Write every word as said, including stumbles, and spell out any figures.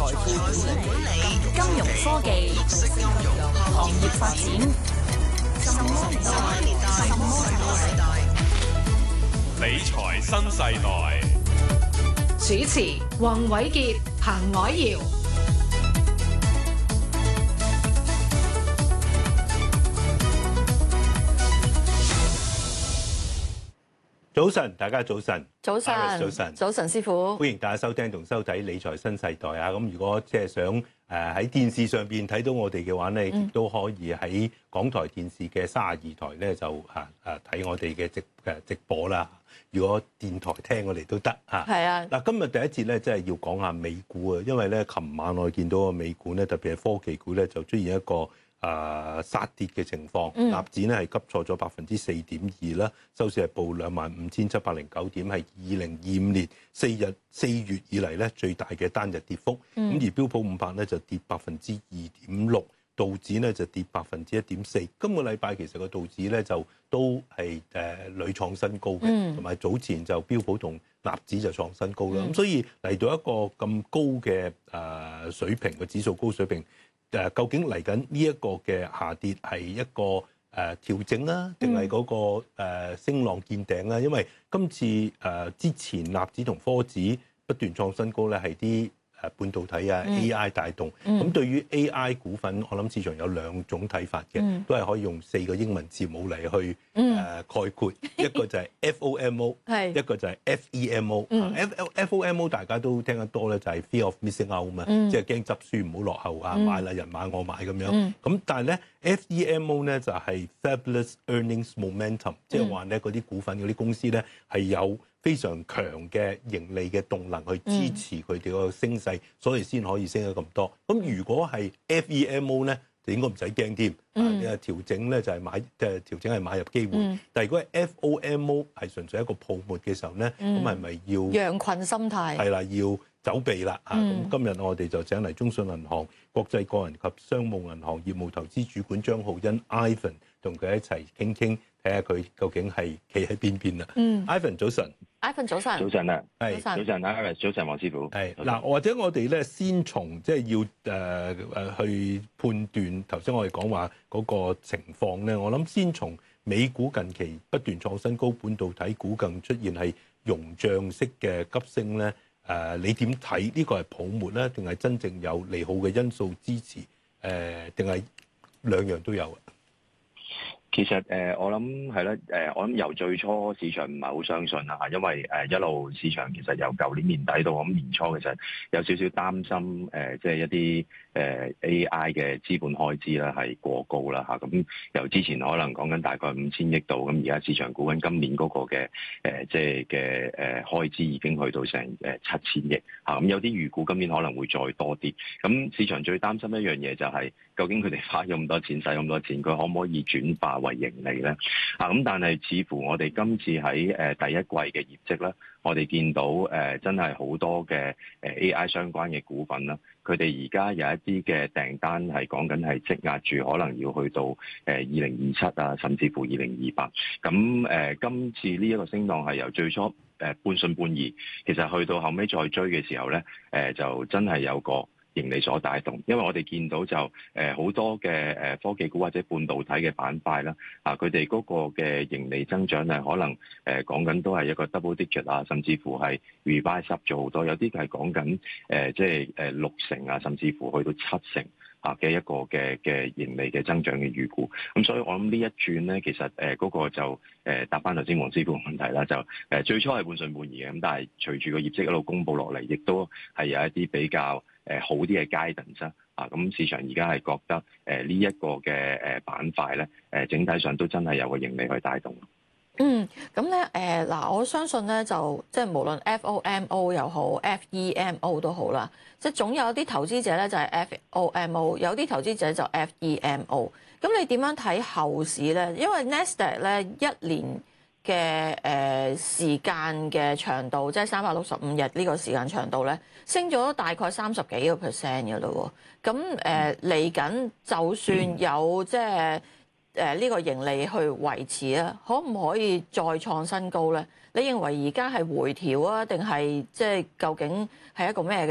財富管理、金融科技、行業發展。什麼年代？什麼世代？ 理財新世代。 主持：宏偉傑、彭藹瑤。 早晨，大家早晨。 早晨， 早晨， 早晨，師傅。 歡迎大家收聽同收睇《理財新世代》啊！咁如果即係想誒喺電視上邊睇到我哋嘅話咧，亦都可以喺港台電視嘅三十二台咧就嚇誒睇我哋嘅直誒直播啦。如果電台聽我哋都得嚇。係啊。嗱，今日第一節咧，即係要講下美股啊，因為咧，琴晚我哋見到個美股咧，特別係科技股咧，就出現一個誒殺跌嘅情況，納指咧係急挫咗百分之四點二啦，收市係報兩萬五千七百零九點，係二零二五年四日四月以嚟咧最大嘅單日跌幅。咁、嗯、而標普五百咧就跌百分之二點六，道指咧就跌百分之一點四。今個禮拜其實個道指咧就都係誒屢創新高嘅，同埋、嗯、早前就標普同納指就創新高啦。咁、嗯、所以嚟到一個咁高嘅誒水平嘅指數高水平。誒，究竟嚟緊呢一個嘅下跌係一個誒調整啊，定係嗰個誒升浪見頂啊？因為今次誒之前納指同科指不斷創新高咧，係啲誒半導體啊 A I 帶動。咁、嗯、對於 A I 股份，我諗市場有兩種睇法嘅，嗯、都係可以用四個英文字母嚟去誒概括。嗯、一個就係 F O M O， 是一個就係 F E M O、嗯。F F O M O 大家都聽得多咧，就係 Fear of Missing Out 嘛，即係驚執輸唔好落後啊，買啦人買我買咁樣。咁、嗯、但係咧 F E M O 咧就係 Fabulous Earnings Momentum，即係話咧嗰啲股份嗰啲公司咧係有非常強嘅盈利嘅動能去支持佢哋個升勢，嗯、所以先可以升得咁多。咁如果係 F E M O 咧，就應該唔使驚添。嗯、啊，調整咧就係買，即係調整係買入機會。嗯、但係如果係 F O M O 係純粹一個泡沫嘅時候咧，咁係咪要羊群心態？係啦，要走避啦。嚇、嗯，咁今日我哋就請嚟中信銀行國際個人及商務銀行業務投資主管張浩欣 Ivan 同佢一齊傾傾。睇下佢究竟係企喺邊邊啦。嗯 ，Ivan 早晨 ，Ivan 早晨， 早晨啊， 係早晨 Ivan 早晨黃師傅。 係嗱，或者我哋咧先從即係要誒誒、呃、去判斷頭先我哋講話嗰個情況咧，我諗先從美股近期不斷創新高，半導體股更出現係融漲式嘅急升咧。誒、呃，你點睇呢個係泡沫咧，定係真正有利好嘅因素支持？誒、呃，定係兩樣都有啊？ 其實誒、呃，我諗係啦，誒、呃，我諗由最初市場唔係好相信啦嚇，因為誒、呃、一路市場其實由舊年年底到咁年初，其實有少少擔心誒、呃，即係一啲誒、呃、A I 嘅資本開支啦係過高啦嚇，咁、啊、由之前可能講緊大概五千億度，咁而家市場估緊今年嗰個嘅誒、呃、即係嘅誒開支已經去到成誒七千億嚇，咁、啊、有啲預估今年可能會再多啲，咁市場最擔心一樣嘢就係、是、究竟佢哋花咗咁多錢，使咁多錢，佢可唔可以轉化為盈利咧？啊，咁但係似乎我哋今次喺誒第一季嘅業績咧，我哋見到誒、呃、真係好多嘅誒 A I 相關嘅股份啦，佢哋而家有一啲嘅訂單係講緊係積壓住，可能要去到誒二零二七啊，甚至乎二零二八。咁、呃、誒今次呢一個升浪係由最初誒、呃、半信半疑，其實去到後尾再追嘅時候咧，誒、呃、就真係有個盈利所帶動，因為我哋見到就誒好、呃、多嘅誒科技股或者半導體嘅板塊啦，啊佢哋嗰個嘅盈利增長係可能誒講緊都係一個 double digit 啊，甚至乎係 revise up 咗好多，有啲係講緊誒即係誒六成啊，甚至乎去到七成啊嘅一個嘅嘅盈利嘅增長嘅預估。咁所以我諗呢一轉咧，其實誒嗰、呃那個就誒、呃、答翻頭先黃師傅嘅問題啦，就誒、呃、最初係半信半疑嘅，咁但係隨住個業績一路公佈落嚟，亦都係有一啲比較誒好啲嘅 guidance 啊，咁市場而家係覺得誒呢一個嘅誒板塊咧，誒整體上都真係有個盈利去帶動。 嗯，咁咧誒嗱，我相信咧就即係無論 F O M O 又好 F E M O 都好啦，即係總有啲投資者咧就係 F O M O， 有啲投資者就 F E M O。咁你點樣睇後市咧？因為 Nasdaq 咧一年嘅誒時間嘅長度，即係三百六十五日呢個時間長度咧，升咗大概三十幾個 percent 嘅咯喎。咁誒嚟緊，就算有即係誒呢個盈利去維持啊，可唔可以再創新高咧？你認為而家係回調啊，定係即係究竟係一個咩嘅